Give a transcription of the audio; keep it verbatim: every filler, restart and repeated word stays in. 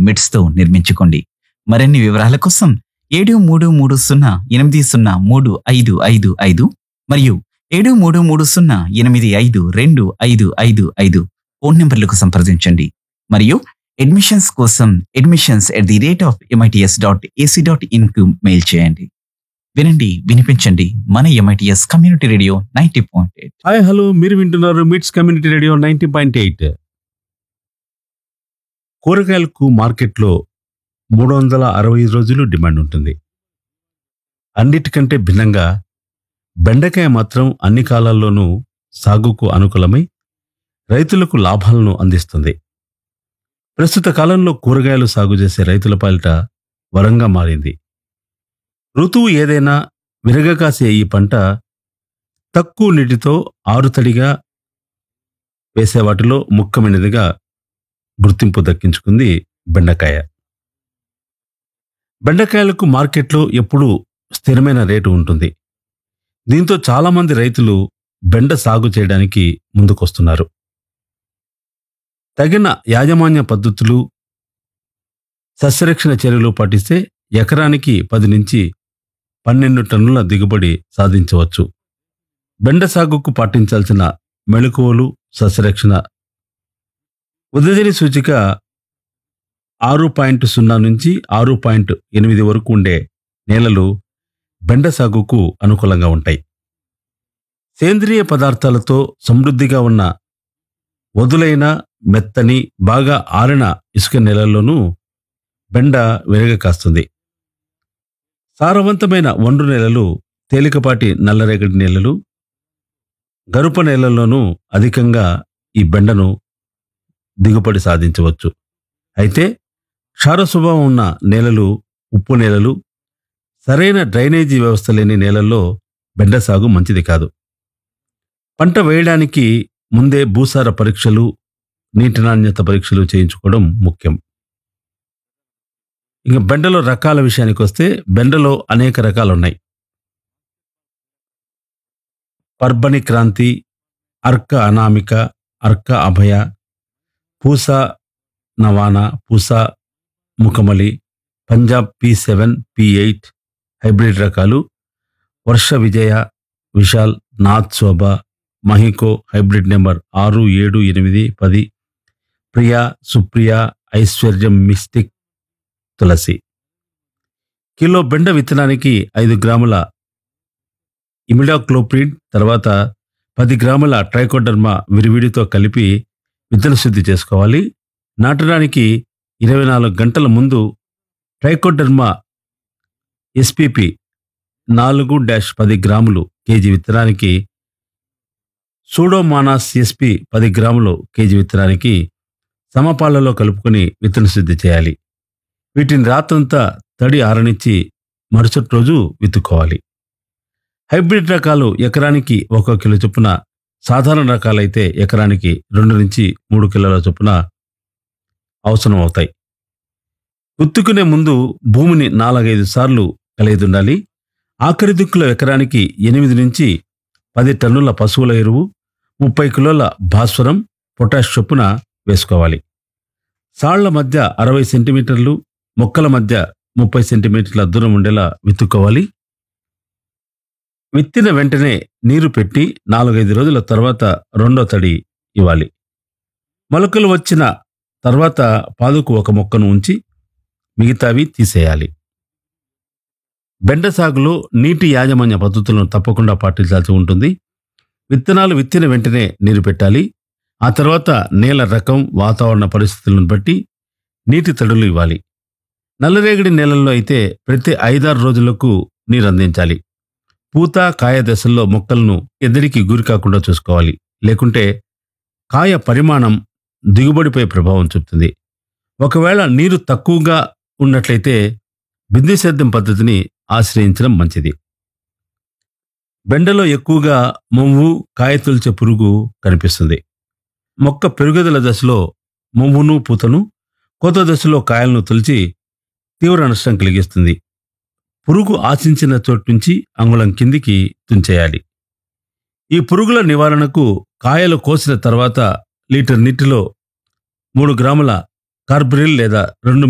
Mids తో నిర్మించుకోండి. మరిన్ని వివరాల కోసం ఏడు మూడు మూడు సున్నా ఎనిమిది సున్నా మూడు ఐదు ఐదు ఐదు మరియు ఏడు మూడు మూడు సున్నా ఎనిమిది ఐదు రెండు ఐదు ఐదు ఐదు ఫోన్ నెంబర్లకు సంప్రదించండి. మరియు అడ్మిషన్స్ కోసం admissions at the rate of MITS dot AC dot in కు మెయిల్ చేయండి. వినండి, వినిపించండి, మన MITS community radio ninety point eight. Hi hello, మీరు వింటున్నారు మిట్స్ community radio ninety point eight. కూరగాయలకు మార్కెట్లో మూడు వందల అరవై రోజులు డిమాండ్ ఉంటుంది. అన్నిటికంటే భిన్నంగా బెండకాయ మాత్రం అన్ని కాలాల్లోనూ సాగుకు అనుకూలమై రైతులకు లాభాలను అందిస్తుంది. ప్రస్తుత కాలంలో కూరగాయలు సాగు చేసే రైతుల పాలిట వరంగా మారింది. ఋతువు ఏదైనా విరగకాసే ఈ పంట తక్కువ నీటితో ఆరుతడిగా వేసే వాటిలో ముఖ్యమైనదిగా గుర్తింపు దక్కించుకుంది బెండకాయ. బెండకాయలకు మార్కెట్లో ఎప్పుడూ స్థిరమైన రేటు ఉంటుంది. దీంతో చాలామంది రైతులు బెండ సాగు చేయడానికి ముందుకొస్తున్నారు. తగిన యాజమాన్య పద్ధతులు, సస్యరక్షణ చర్యలు పాటిస్తే ఎకరానికి పది నుంచి పన్నెండు టన్నుల దిగుబడి సాధించవచ్చు. బెండ సాగుకు పాటించాల్సిన మెళకువలు, సస్యరక్షణ: ఉదజని సూచిక ఆరు పాయింట్ సున్నా నుంచి ఆరు పాయింట్ ఎనిమిది వరకు ఉండే నేలలు బెండ సాగుకు అనుకూలంగా ఉంటాయి. సేంద్రియ పదార్థాలతో సమృద్ధిగా ఉన్న వదులైన, మెత్తని, బాగా ఆరిన ఇసుక నేలల్లోనూ బెండ విరగ కాస్తుంది. సారవంతమైన ఒండ్రు నేలలు, తేలికపాటి నల్లరేగడి నేలలు, గరుప నేలల్లోనూ అధికంగా ఈ బెండను దిగుబడి సాధించవచ్చు. అయితే క్షార స్వభావం ఉన్న నేలలు, ఉప్పు నేలలు, సరైన డ్రైనేజీ వ్యవస్థ లేని నేలల్లో బెండ సాగు మంచిది కాదు. పంట వేయడానికి ముందే భూసార పరీక్షలు, నీటి నాణ్యత పరీక్షలు చేయించుకోవడం ముఖ్యం. ఇక బెండలో రకాల విషయానికి వస్తే బెండలో అనేక రకాలున్నాయి. పర్బని క్రాంతి, అర్క అనామిక, అర్క అభయ, Pusa నవానా, Pusa ముఖమలి, Punjab P seven, P eight hybrid రకాలు, వర్ష విజయ, విశాల్, నాథ్ శోభ, మహికో హైబ్రిడ్ నెంబర్ ఆరు ఏడు ఎనిమిది పది, ప్రియా, సుప్రియ, ఐశ్వర్యం, మిస్టిక్, తులసి. కిలో బెండ విత్తనానికి ఐదు గ్రాముల ఇమిడాక్లోప్రిడ్, తర్వాత పది గ్రాముల ట్రైకోడర్మా విరివిడితో కలిపి విత్తన శుద్ధి చేసుకోవాలి. నాటడానికి ఇరవై నాలుగు గంటల ముందు ట్రైకోడర్మా ఎస్పిపి నాలుగు డాష్ పది గ్రాములు కేజీ విత్తనానికి, సూడోమానాస్ ఎస్పి పది గ్రాములు కేజీ విత్తనానికి సమపాళ్లలో కలుపుకొని విత్తన శుద్ధి చేయాలి. వీటిని రాత్రంతా తడి ఆరనిచ్చి మరుసటి రోజు విత్తుకోవాలి. హైబ్రిడ్ రకాలు ఎకరానికి ఒక కిలో చొప్పున, సాధారణ రకాలైతే ఎకరానికి రెండు నుంచి మూడు కిలోల చొప్పున అవసరం అవుతాయి. విత్తుకునే ముందు భూమిని నాలుగైదు సార్లు కలియదుండాలి. ఆఖరి దిక్కులో ఎకరానికి ఎనిమిది నుంచి పది టన్నుల పశువుల ఎరువు, ముప్పై కిలోల భాస్వరం, పొటాష్ చొప్పున వేసుకోవాలి. సాళ్ల మధ్య అరవై సెంటీమీటర్లు, మొక్కల మధ్య ముప్పై సెంటీమీటర్ల దూరం ఉండేలా విత్తుకోవాలి. విత్తిన వెంటనే నీరు పెట్టి నాలుగైదు రోజుల తర్వాత రెండో తడి ఇవ్వాలి. మొలకలు వచ్చిన తర్వాత పాదుకు ఒక మొక్కను ఉంచి మిగతావి తీసేయాలి. బెండ సాగులో నీటి యాజమాన్య పద్ధతులను తప్పకుండా పాటించాల్సి ఉంటుంది. విత్తనాలు విత్తిన వెంటనే నీరు పెట్టాలి. ఆ తర్వాత నేల రకం, వాతావరణ పరిస్థితులను బట్టి నీటి తడులు ఇవ్వాలి. నల్లరేగడి నేలల్లో అయితే ప్రతి ఐదారు రోజులకు నీరు అందించాలి. పూత, కాయ దశల్లో మొక్కలను ఎద్దడికి గురి కాకుండా చూసుకోవాలి. లేకుంటే కాయ పరిమాణం, దిగుబడిపై ప్రభావం చూపుతుంది. ఒకవేళ నీరు తక్కువగా ఉన్నట్లయితే బిందు సేద్యం పద్ధతిని ఆశ్రయించడం మంచిది. బెండలో ఎక్కువగా మొవ్వు, కాయ తొలిచే పురుగు కనిపిస్తుంది. మొక్క పెరుగుదల దశలో మొవ్వును, పూతను, కోత దశలో కాయలను తొలిచి తీవ్ర నష్టం కలిగిస్తుంది. పురుగు ఆశించిన చోటు నుంచి అంగుళం కిందికి తుంచేయాలి. ఈ పురుగుల నివారణకు కాయలు కోసిన తర్వాత లీటర్ నీటిలో మూడు గ్రాముల కార్బరిల్ లేదా రెండు